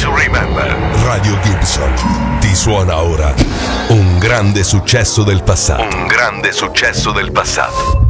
to Remember. Radio Gibson ti suona ora un grande successo del passato. Un grande successo del passato.